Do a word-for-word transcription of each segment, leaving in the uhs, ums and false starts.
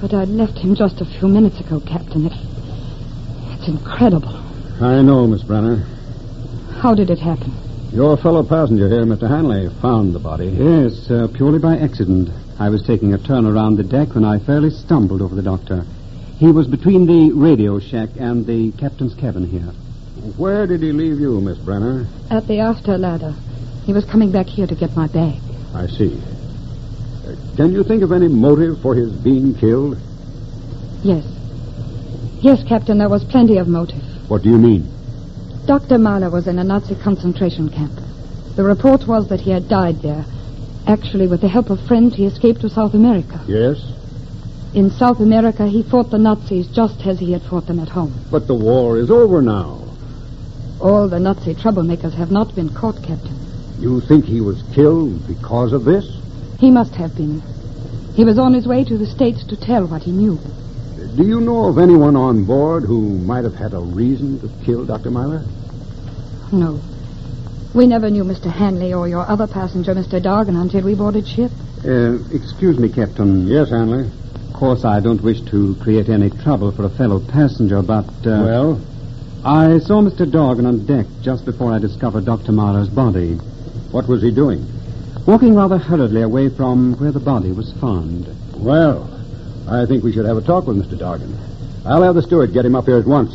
But I left him just a few minutes ago, Captain. It, it's incredible. I know, Miss Brenner. How did it happen? Your fellow passenger here, Mister Hanley, found the body. Yes, uh, purely by accident. I was taking a turn around the deck when I fairly stumbled over the doctor. He was between the radio shack and the captain's cabin here. Where did he leave you, Miss Brenner? At the after ladder. He was coming back here to get my bag. I see. Uh, can you think of any motive for his being killed? Yes. Yes, Captain, there was plenty of motive. What do you mean? Doctor Mahler was in a Nazi concentration camp. The report was that he had died there. Actually, with the help of friends, he escaped to South America. Yes? In South America, he fought the Nazis just as he had fought them at home. But the war is over now. All the Nazi troublemakers have not been caught, Captain. You think he was killed because of this? He must have been. He was on his way to the States to tell what he knew. Do you know of anyone on board who might have had a reason to kill Doctor Myler? No. We never knew Mister Hanley or your other passenger, Mister Dargan, until we boarded ship. Uh, excuse me, Captain. Yes, Hanley? Of course, I don't wish to create any trouble for a fellow passenger, but... Uh, well? I saw Mister Dargan on deck just before I discovered Doctor Mahler's body. What was he doing? Walking rather hurriedly away from where the body was found. Well, I think we should have a talk with Mister Dargan. I'll have the steward get him up here at once.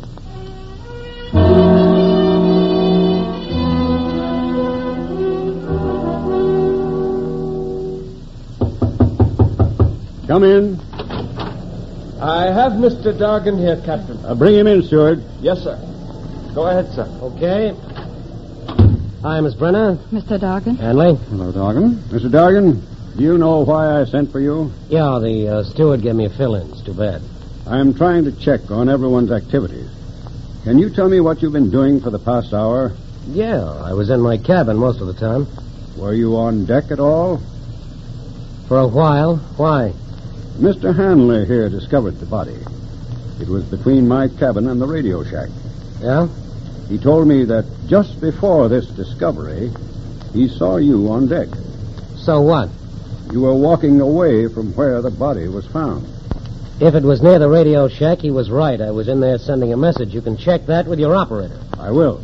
Come in. I have Mister Dargan here, Captain. Uh, bring him in, steward. Yes, sir. Go ahead, sir. Okay. Hi, Miss Brenner. Mister Dargan? Hanley. Hello, Dargan. Mister Dargan, do you know why I sent for you? Yeah, the uh, steward gave me a fill-in. It's too bad. I'm trying to check on everyone's activities. Can you tell me what you've been doing for the past hour? Yeah, I was in my cabin most of the time. Were you on deck at all? For a while. Why? Mister Hanley here discovered the body. It was between my cabin and the radio shack. Yeah? He told me that just before this discovery, he saw you on deck. So what? You were walking away from where the body was found. If it was near the radio shack, he was right. I was in there sending a message. You can check that with your operator. I will.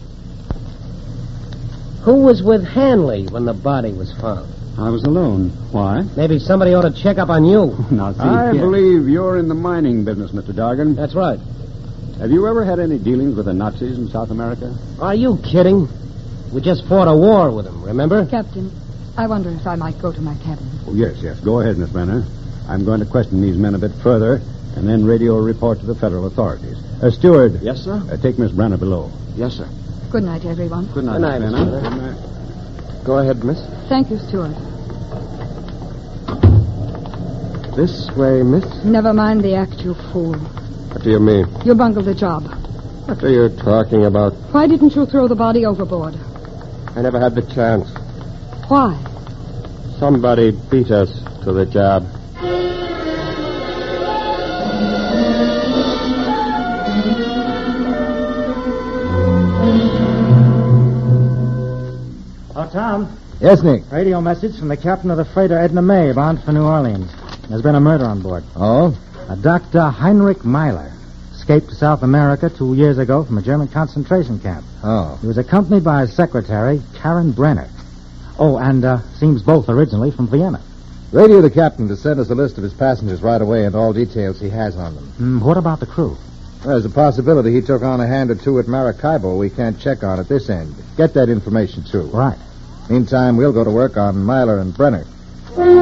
Who was with Hanley when the body was found? I was alone. Why? Maybe somebody ought to check up on you. Now, see, I here. believe you're in the mining business, Mister Dargan. That's right. Have you ever had any dealings with the Nazis in South America? Are you kidding? We just fought a war with them, remember? Captain, I wonder if I might go to my cabin. Oh, yes, yes. Go ahead, Miss Brenner. I'm going to question these men a bit further and then radio a report to the federal authorities. Uh, steward. Yes, sir? Uh, take Miss Brenner below. Yes, sir. Good night, everyone. Good night, Good night, Miss Miss Brenner. Brenner. Good night. Go ahead, miss. Thank you, Stuart. This way, miss. Never mind the act, you fool. What do you mean? You bungled the job. What are you talking about? Why didn't you throw the body overboard? I never had the chance. Why? Somebody beat us to the job. Oh, Tom. Yes, Nick. Radio message from the captain of the freighter Edna May, bound for New Orleans. There's been a murder on board. Oh? A Doctor Heinrich Myler escaped to South America two years ago from a German concentration camp. Oh. He was accompanied by his secretary, Karen Brenner. Oh, and uh, seems both originally from Vienna. Radio the captain to send us a list of his passengers right away and all details he has on them. Mm, what about the crew? There's a possibility he took on a hand or two at Maracaibo we can't check on at this end. Get that information, too. Right. Meantime, we'll go to work on Myler and Brenner. Thank